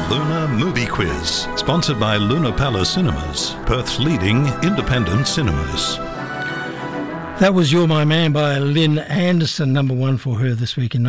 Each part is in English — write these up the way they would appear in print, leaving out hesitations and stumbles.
Luna Movie Quiz, sponsored by Luna Palace Cinemas, Perth's leading independent cinemas. That was You're My Man by Lynn Anderson, number one for her this week in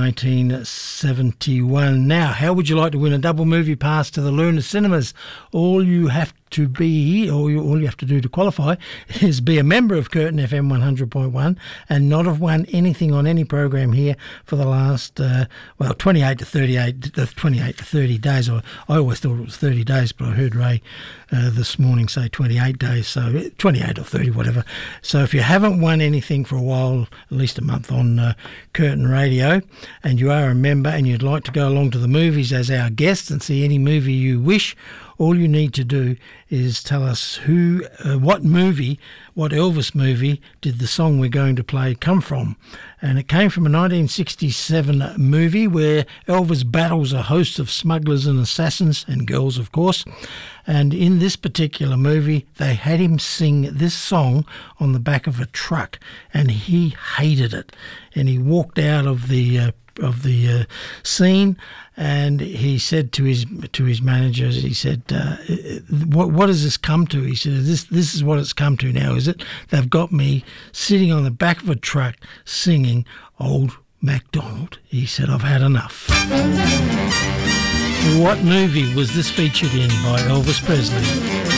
1971. Now, how would you like to win a double movie pass to the Luna Cinemas? All you have to do to qualify is be a member of Curtin FM 100.1 and not have won anything on any program here for the last 28 to 30 days. I always thought it was 30 days, but I heard Ray this morning say 28 days, so 28 or 30, whatever. So if you haven't won anything for a while, at least a month on Curtin Radio, and you are a member and you'd like to go along to the movies as our guest and see any movie you wish, all you need to do is tell us what Elvis movie did the song we're going to play come from. And it came from a 1967 movie where Elvis battles a host of smugglers and assassins, and girls, of course. And in this particular movie, they had him sing this song on the back of a truck, and he hated it. And he walked out of the scene, and he said to his managers, he said, what has this come to? He said, this is what it's come to now, is it? They've got me sitting on the back of a truck singing Old MacDonald. He said, I've had enough. What movie was this featured in by Elvis Presley?